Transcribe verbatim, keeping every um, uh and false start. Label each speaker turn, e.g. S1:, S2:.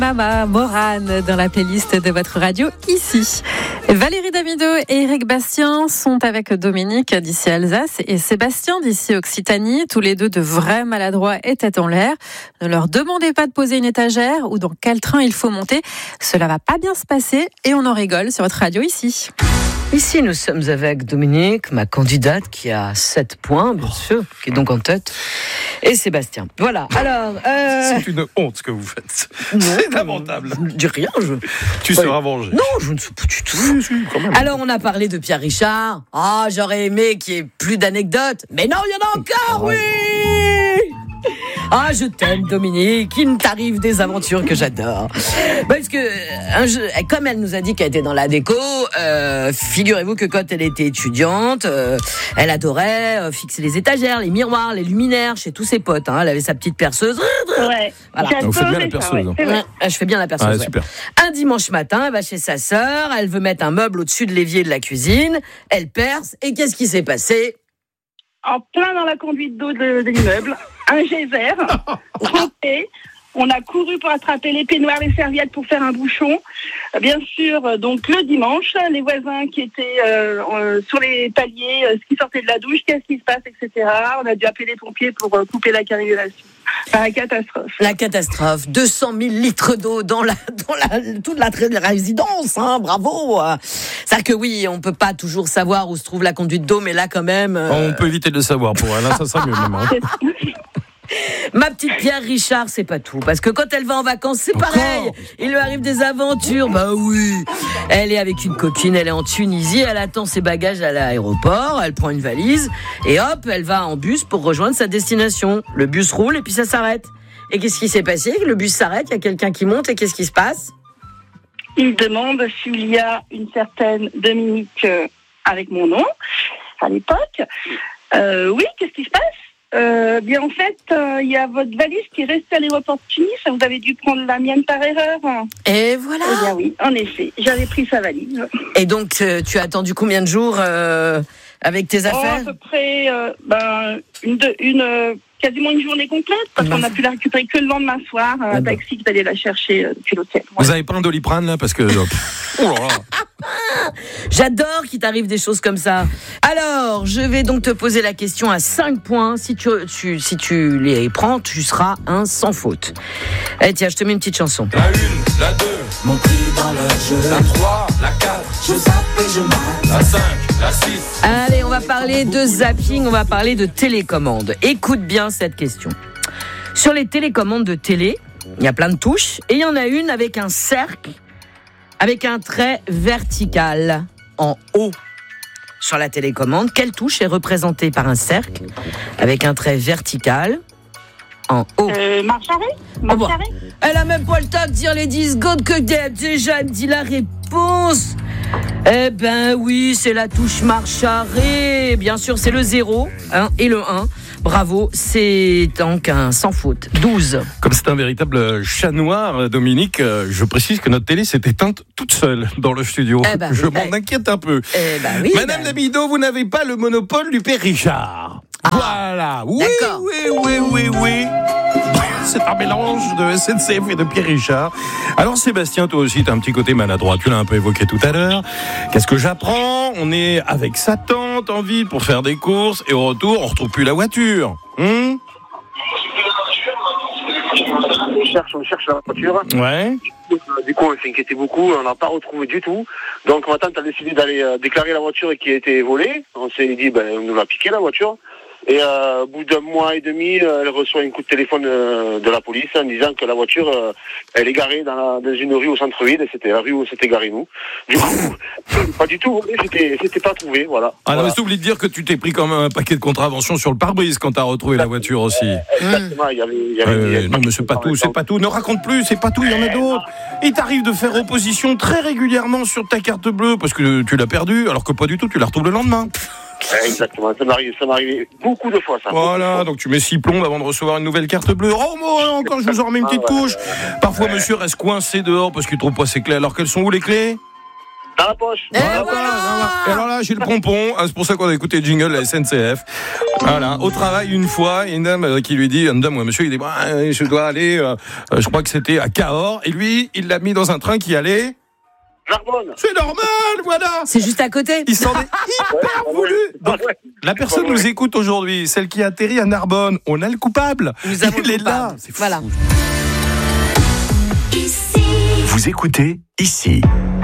S1: Mama Morane dans la playlist de votre radio ici. Valérie Damido et Eric Bastien sont avec Dominique d'ici Alsace et Sébastien d'ici Occitanie, tous les deux de vrais maladroits et tête en l'air. Ne leur demandez pas de poser une étagère ou dans quel train il faut monter. Cela va pas bien se passer et on en rigole sur votre radio ici.
S2: Ici, nous sommes avec Dominique, ma candidate qui a sept points, bien sûr, qui est donc en tête, et Sébastien. Voilà, alors... Euh...
S3: C'est une honte ce que vous faites.
S2: Non,
S3: c'est lamentable.
S2: Je dis rien, je...
S3: Tu
S2: ouais.
S3: seras vengé.
S2: Non, je ne sais pas du tout.
S3: Oui, si, quand même.
S2: Alors, on a parlé de Pierre Richard. Ah, oh, j'aurais aimé qu'il y ait plus d'anecdotes. Mais non, il y en a encore, oui. Ah, je t'aime, Dominique. Il t'arrive des aventures que j'adore. Parce que, un jeu, comme elle nous a dit qu'elle était dans la déco, euh, figurez-vous que quand elle était étudiante, euh, elle adorait euh, fixer les étagères, les miroirs, les luminaires chez tous ses potes. Hein. Elle avait sa petite perceuse.
S4: Ouais.
S2: Voilà.
S3: Vous faites bien la perceuse.
S4: Ça, ouais.
S2: Ouais, je fais bien la perceuse.
S3: Ah,
S2: ouais.
S3: super.
S2: Un dimanche matin, elle va chez sa sœur. Elle veut mettre un meuble au-dessus de l'évier de la cuisine. Elle perce. Et qu'est-ce qui s'est passé ?
S4: En plein dans la conduite d'eau de, de l'immeuble, un geyser trempé. On a couru pour attraper les peignoirs, les serviettes pour faire un bouchon. Bien sûr, donc le dimanche, les voisins qui étaient euh, euh, sur les paliers, euh, qui sortaient de la douche, qu'est-ce qui se passe, et cetera. On a dû appeler les pompiers pour euh, couper la canalisation. Enfin, la catastrophe.
S2: La catastrophe. deux cent mille litres d'eau dans la, dans la, toute la, la résidence, hein, bravo. C'est-à-dire que oui, on peut pas toujours savoir où se trouve la conduite d'eau, mais là quand même... Euh...
S3: On peut éviter de le savoir pour elle, hein, ça sera mieux même. Hein.
S2: Ma petite Pierre Richard, c'est pas tout. Parce que quand elle va en vacances, c'est
S3: Encore
S2: pareil. Il lui arrive des aventures. Bah oui. Elle est avec une copine, elle est en Tunisie, elle attend ses bagages à l'aéroport, elle prend une valise et hop, elle va en bus pour rejoindre sa destination. Le bus roule et puis ça s'arrête. Et qu'est-ce qui s'est passé ? Le bus s'arrête, il y a quelqu'un qui monte et qu'est-ce qui se passe ?
S4: Il demande s'il y a une certaine Dominique euh, avec mon nom à l'époque. Euh, oui, qu'est-ce qui se passe ? Euh, bien en fait, il euh, y a votre valise qui est restée à l'aéroport de Tunis. Vous avez dû prendre la mienne par erreur.
S2: Et voilà.
S4: Eh bien oui, en effet, j'avais pris sa valise.
S2: Et donc, euh, tu as attendu combien de jours euh, avec tes affaires ?
S4: Oh, à peu près, euh, ben, une, de, une euh, quasiment une journée complète, parce
S2: ben,
S4: qu'on a pu la récupérer que le lendemain soir. Un
S2: ben.
S4: taxi qui allait la chercher euh, depuis l'hôtel.
S3: Vous avez pas un Doliprane là parce que. Oh là là.
S2: J'adore qu'il t'arrive des choses comme ça. Alors, je vais donc te poser la question à cinq points. Si tu, tu, si tu les prends, tu seras un sans faute. Allez, tiens, je te mets une petite chanson.
S5: La une, la deux, mon prix dans le jeu. La trois, la quatre, je zappe et je mate. La cinq, la six.
S2: Allez, on va parler de zapping, on va parler de télécommande. Écoute bien cette question. Sur les télécommandes de télé, il y a plein de touches et il y en a une avec un cercle avec un trait vertical en haut sur la télécommande. Quelle touche est représentée par un cercle avec un trait vertical en haut ?
S4: Euh, marche arrêt Marche
S2: Oh, bah.
S4: arrêt
S2: Elle a même pas le temps de dire les dix secondes que déjà elle me dit la réponse. Eh ben oui, c'est la touche marche arrêt. Bien sûr, c'est le zéro hein, et le un. Bravo, c'est donc un sans faute. douze.
S3: Comme c'est un véritable chat noir, Dominique, je précise que notre télé s'est éteinte toute seule dans le studio.
S2: Eh ben,
S3: je
S2: oui,
S3: m'en
S2: eh.
S3: inquiète un peu.
S2: Eh ben oui,
S3: Madame
S2: ben...
S3: Damido, vous n'avez pas le monopole du Père Richard.
S2: Ah,
S3: voilà. Oui,
S2: d'accord.
S3: oui, oui, oui, oui. C'est un mélange de S N C F et de Pierre Richard. Alors Sébastien, toi aussi, t'as un petit côté maladroit. Tu l'as un peu évoqué tout à l'heure. Qu'est-ce que j'apprends ? On est avec sa tante en ville pour faire des courses et au retour, on retrouve plus la voiture. Hum
S6: On cherche, on cherche la voiture.
S3: Ouais.
S6: Du coup, on s'inquiétait beaucoup, on n'a pas retrouvé du tout. Donc ma tante a décidé d'aller euh, déclarer la voiture qui a été volée. On s'est dit, ben, on nous l'a piqué la voiture. Et euh, au bout d'un mois et demi, euh, elle reçoit un coup de téléphone euh, de la police en disant que la voiture, euh, elle est garée dans, la, dans une rue au centre-ville, et c'était la rue où s'était garé nous. Du coup, pas du tout volé, c'était, c'était pas trouvé, voilà.
S3: Ah non,
S6: voilà.
S3: mais t'oublies de dire que tu t'es pris comme un paquet de contraventions sur le pare-brise quand t'as retrouvé la voiture aussi.
S6: Exactement, il y avait... Il y avait,
S3: Euh,
S6: il y avait
S3: non, mais c'est pas tout, c'est pas tout. Ne raconte plus, c'est pas tout, il y en a d'autres. Il t'arrive de faire opposition très régulièrement sur ta carte bleue parce que tu l'as perdue, alors que pas du tout, tu la retrouves le lendemain.
S6: Exactement, ça m'arrive, ça m'arrivait beaucoup de fois, ça.
S3: Voilà, donc tu mets six plombes avant de recevoir une nouvelle carte bleue. Oh, moi, encore, je vous en remets une petite couche. Parfois, monsieur reste coincé dehors parce qu'il trouve pas ses clés. Alors, quelles sont où les clés ?
S6: Dans la poche.
S2: Et
S3: Voilà,
S2: voilà.
S3: voilà. Et alors là, j'ai le pompon. C'est pour ça qu'on a écouté le jingle de la S N C F. Voilà. Au travail, une fois, il y a une dame euh, qui lui dit, une dame ou un monsieur, il dit, bah, je dois aller, euh, je crois que c'était à Cahors. Et lui, il l'a mis dans un train qui allait.
S6: Narbonne.
S3: C'est normal, voilà.
S2: C'est juste à côté.
S3: Il s'en est hyper
S6: Ouais,
S3: voulu.
S6: ouais.
S3: Donc,
S6: Ouais.
S3: la personne
S6: Ouais.
S3: nous écoute aujourd'hui, celle qui atterrit à Narbonne. On a le coupable.
S2: Nous avons
S3: il
S2: le
S3: est là.
S2: coupable.
S3: C'est fou.
S2: Voilà.
S7: Vous écoutez ici.